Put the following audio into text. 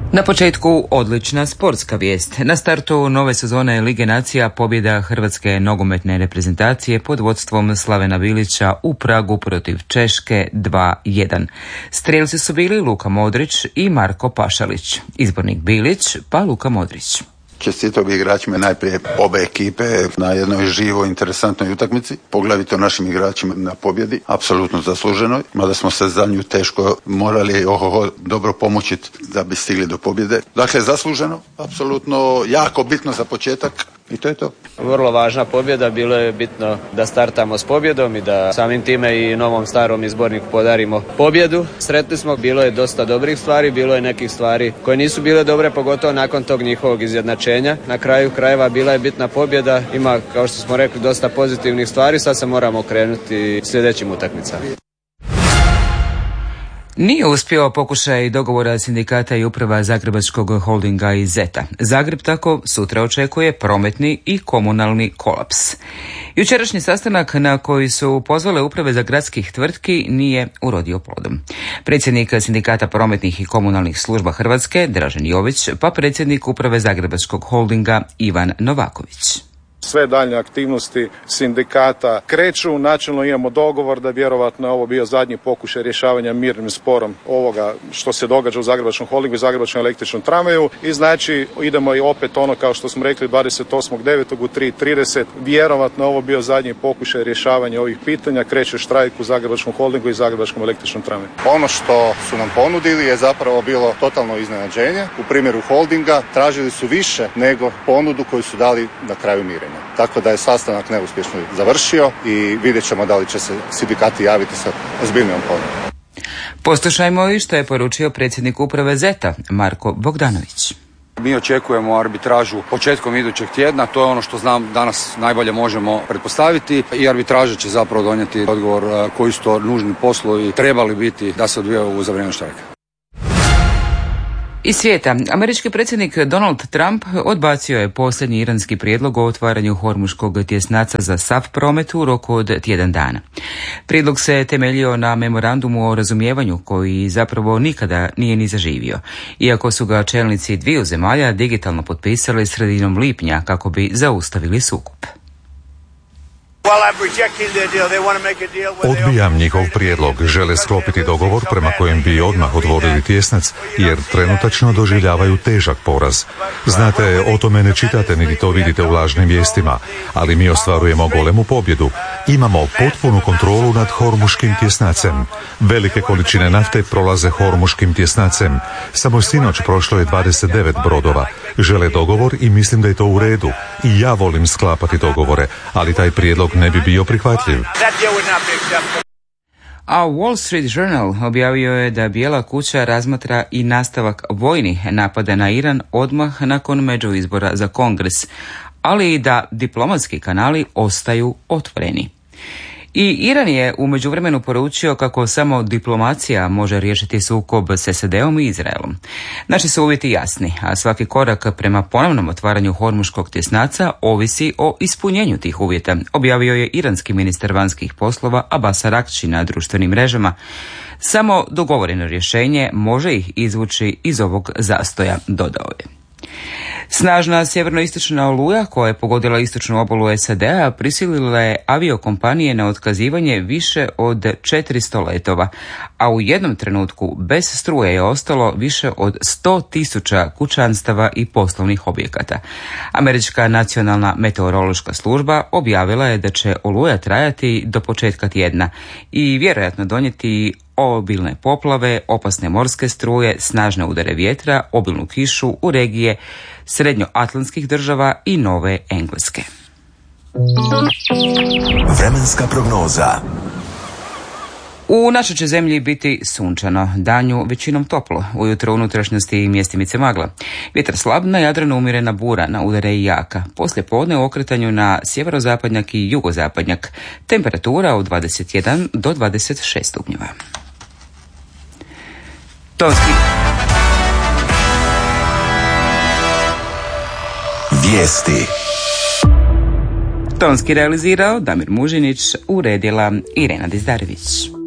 Na početku odlična sportska vijest. Na startu nove sezone Lige nacija pobjeda hrvatske nogometne reprezentacije pod vodstvom Slavena Bilića u Pragu protiv Češke 2:1. Strijelci su bili Luka Modrić i Marko Pašalić. Izbornik Bilić pa Luka Modrić. Čestitao bi igračima najprije obe ekipe na jednoj živoj, interesantnoj utakmici, poglavito našim igračima na pobjedi, apsolutno zasluženoj, mada smo se za nju teško morali dobro pomučiti da bi stigli do pobjede. Dakle, zasluženo, apsolutno jako bitno za početak. I to je to. Vrlo važna pobjeda, bilo je bitno da startamo s pobjedom i da samim time i novom starom izborniku podarimo pobjedu. Sretni smo, bilo je dosta dobrih stvari, bilo je nekih stvari koje nisu bile dobre, pogotovo nakon tog njihovog izjednačenja. Na kraju krajeva bila je bitna pobjeda, ima, kao što smo rekli, dosta pozitivnih stvari, sad se moramo okrenuti sljedećim utakmicama. Nije uspio pokušaj dogovora sindikata i uprava Zagrebačkog holdinga i Zeta. Zagreb tako sutra očekuje prometni i komunalni kolaps. Jučerašnji sastanak na koji su pozvale uprave za gradskih tvrtki nije urodio plodom. Predsjednik sindikata prometnih i komunalnih služba Hrvatske, Dražen Jović, pa predsjednik uprave Zagrebačkog holdinga Ivan Novaković. Sve daljnje aktivnosti sindikata kreću. Načelno imamo dogovor da vjerovatno je ovo bio zadnji pokušaj rješavanja mirnim sporom ovoga što se događa u Zagrebačkom holdingu i Zagrebačkom električnom tramvaju. I znači idemo i opet ono kao što smo rekli 28.9. u 3:30. Vjerovatno je ovo bio zadnji pokušaj rješavanja ovih pitanja. Kreće štrajk u Zagrebačkom holdingu i Zagrebačkom električnom tramvaju. Ono što su nam ponudili je zapravo bilo totalno iznenađenje. U primjeru holdinga tražili su više nego ponudu koju su dali na kraju mirenja. Tako da je sastanak neuspješno završio i vidjet ćemo da li će se sindikati javiti sa ozbiljnijom ponudom. Poslušajmo i što je poručio predsjednik uprave Zeta, Marko Bogdanović. Mi očekujemo arbitražu početkom idućeg tjedna, to je ono što znam danas najbolje možemo pretpostaviti i arbitraža će zapravo donijeti odgovor koji su to nužni poslovi trebali biti da se odvijaju za vrijeme štrajka. Iz svijeta, američki predsjednik Donald Trump odbacio je posljednji iranski prijedlog o otvaranju Hormuškog tjesnaca za sav promet u roku od tjedan dana. Prijedlog se temeljio na memorandumu o razumijevanju koji zapravo nikada nije ni zaživio, iako su ga čelnici dviju zemalja digitalno potpisali sredinom lipnja kako bi zaustavili sukob. Odbijam njihov prijedlog. Žele sklopiti dogovor prema kojem bi odmah otvorili tjesnac, jer trenutačno doživljavaju težak poraz. Znate, o tome ne čitate niti to vidite u lažnim vijestima, ali mi ostvarujemo golemu pobjedu. Imamo potpunu kontrolu nad Hormuškim tjesnacem. Velike količine nafte prolaze Hormuškim tjesnacem. Samo sinoć prošlo je 29 brodova. Žele dogovor i mislim da je to u redu. I ja volim sklapati dogovore, ali taj prijedlog ne bi bio prihvatljiv. A Wall Street Journal objavio je da Bijela kuća razmatra i nastavak vojnih napada na Iran odmah nakon međuizbora za Kongres, ali i da diplomatski kanali ostaju otvoreni. I Iran je u međuvremenu poručio kako samo diplomacija može riješiti sukob s SAD-om i Izraelom. Naši su uvjeti jasni, a svaki korak prema ponovnom otvaranju Hormuškog tjesnaca ovisi o ispunjenju tih uvjeta, objavio je iranski ministar vanjskih poslova Abbas Araghči na društvenim mrežama. Samo dogovoreno rješenje može ih izvući iz ovog zastoja, dodao je. Snažna sjevernoistočna oluja koja je pogodila istočnu obalu SAD-a prisilila je aviokompanije na otkazivanje više od 400 letova, a u jednom trenutku bez struje je ostalo više od 100.000 kućanstava i poslovnih objekata. Američka nacionalna meteorološka služba objavila je da će oluja trajati do početka tjedna i vjerojatno donijeti obilne poplave, opasne morske struje, snažne udare vjetra, obilnu kišu u regije srednjoatlantskih država i Nove Engleske. Vremenska prognoza. U našoj će zemlji biti sunčano, danju većinom toplo, ujutro unutrašnjosti i mjestimice magla. Vjetar slab, na Jadranu umjerena bura, na udare i jaka. Poslije podne u okretanju na sjeverozapadnjak i jugozapadnjak. Temperatura od 21 do 26 stupnjeva. Vijesti. Tonski realizirao Damir Mužinić, uredila Irena Dizdarević.